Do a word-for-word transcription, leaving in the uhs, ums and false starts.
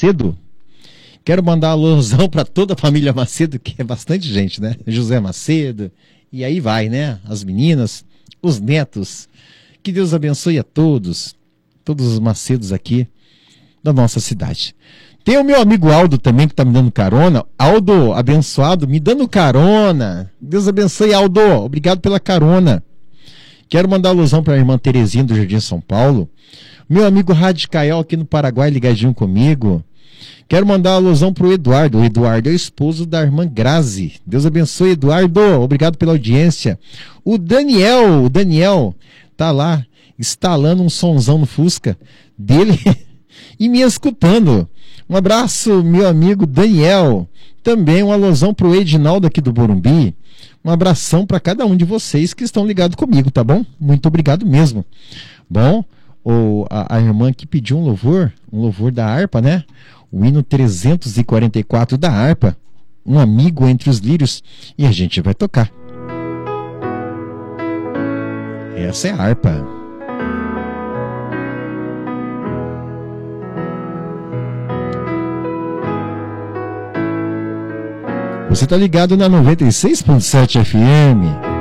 Macedo. Quero mandar um alusão para toda a família Macedo, que é bastante gente, né? José Macedo, e aí vai, né? As meninas, os netos. Que Deus abençoe a todos, todos os Macedos aqui da nossa cidade. Tem o meu amigo Aldo também, que está me dando carona. Aldo, abençoado, me dando carona. Deus abençoe, Aldo. Obrigado pela carona. Quero mandar alusão para a irmã Terezinha do Jardim São Paulo. Meu amigo Radicael aqui no Paraguai, ligadinho comigo. Quero mandar alusão para o Eduardo. O Eduardo é o esposo da irmã Grazi. Deus abençoe, Eduardo. Obrigado pela audiência. O Daniel, o Daniel tá lá instalando um sonzão no Fusca dele e me escutando. Um abraço, meu amigo Daniel. Também um alusão para o Edinaldo aqui do Morumbi. Um abração para cada um de vocês que estão ligados comigo, tá bom? Muito obrigado mesmo. Bom, o, a, a irmã que pediu um louvor, um louvor da harpa, né? O hino trezentos e quarenta e quatro da harpa, Um Amigo Entre os Lírios, e a gente vai tocar. Essa é a harpa. Você tá ligado na noventa e seis ponto sete F M.